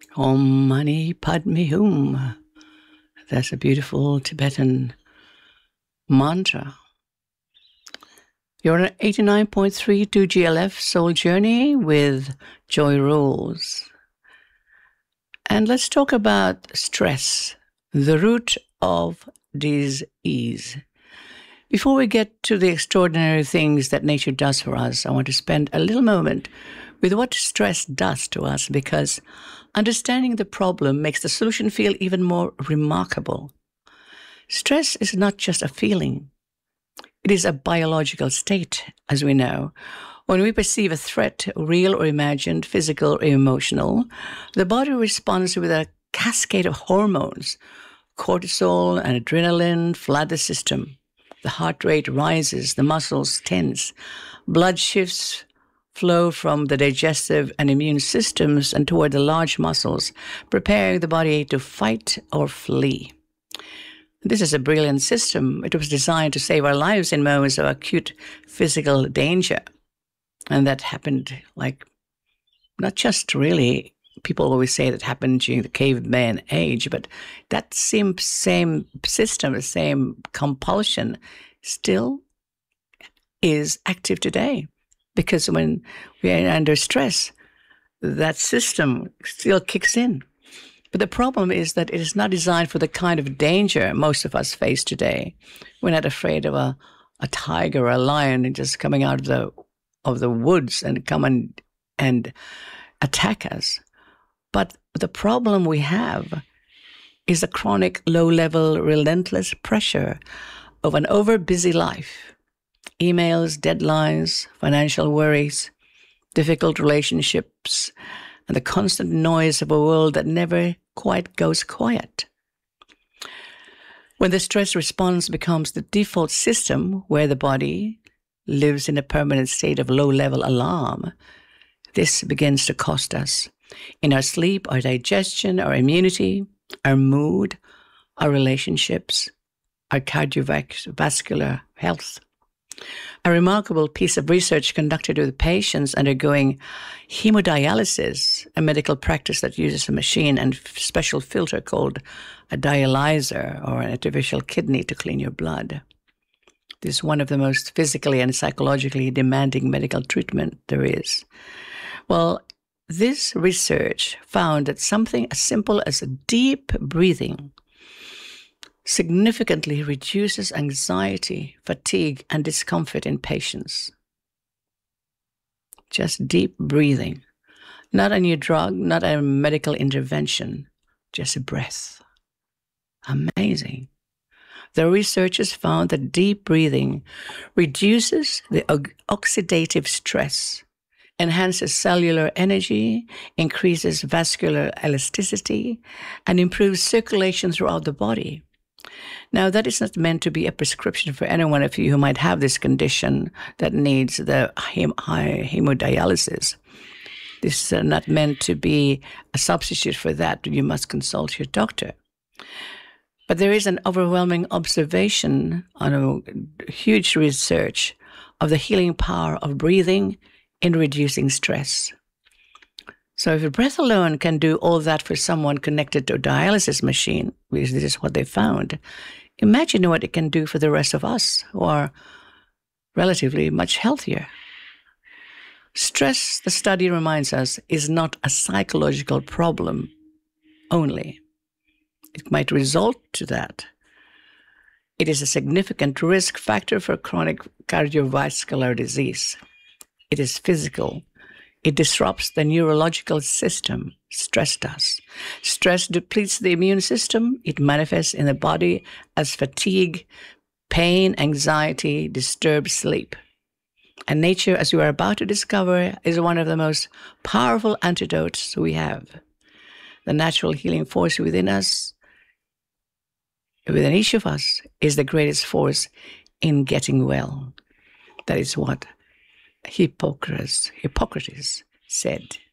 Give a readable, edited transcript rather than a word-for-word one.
Om Mani Padme Hum. That's a beautiful Tibetan mantra. You're on 89.3 2GLF Soul Journey with Joy Rose. And let's talk about stress, the root of disease. Before we get to the extraordinary things that nature does for us, I want to spend a little moment with what stress does to us, because understanding the problem makes the solution feel even more remarkable. Stress is not just a feeling. It is a biological state, as we know. When we perceive a threat, real or imagined, physical or emotional, the body responds with a cascade of hormones. Cortisol and adrenaline flood the system. The heart rate rises, the muscles tense, blood shifts flow from the digestive and immune systems and toward the large muscles, preparing the body to fight or flee. This is a brilliant system. It was designed to save our lives in moments of acute physical danger. And that happened not just really, people always say that happened during the caveman age, but that same system, the same compulsion still is active today. Because when we are under stress, that system still kicks in. But the problem is that it is not designed for the kind of danger most of us face today. We're not afraid of a tiger or a lion just coming out of the woods and come and attack us. But the problem we have is a chronic, low-level, relentless pressure of an over-busy life. Emails, deadlines, financial worries, difficult relationships, and the constant noise of a world that never quite goes quiet. When the stress response becomes the default system where the body lives in a permanent state of low-level alarm, this begins to cost us in our sleep, our digestion, our immunity, our mood, our relationships, our cardiovascular health. A remarkable piece of research conducted with patients undergoing hemodialysis, a medical practice that uses a machine and special filter called a dialyzer, or an artificial kidney to clean your blood. This is one of the most physically and psychologically demanding medical treatment there is. Well, this research found that something as simple as deep breathing significantly reduces anxiety, fatigue, and discomfort in patients. Just deep breathing. Not a new drug, not a medical intervention, just a breath. Amazing. The researchers found that deep breathing reduces the oxidative stress, enhances cellular energy, increases vascular elasticity, and improves circulation throughout the body. Now, that is not meant to be a prescription for any one of you who might have this condition that needs the hemodialysis. This is not meant to be a substitute for that. You must consult your doctor. But there is an overwhelming observation on a huge research of the healing power of breathing in reducing stress. So if your breath alone can do all that for someone connected to a dialysis machine, because this is what they found, imagine what it can do for the rest of us who are relatively much healthier. Stress, the study reminds us, is not a psychological problem only. It might result to that. It is a significant risk factor for chronic cardiovascular disease. It is physical. It disrupts the neurological system. Stress does. Stress depletes the immune system. It manifests in the body as fatigue, pain, anxiety, disturbed sleep. And nature, as we are about to discover, is one of the most powerful antidotes we have. The natural healing force within us, within each of us, is the greatest force in getting well. That is what Hippocrates said.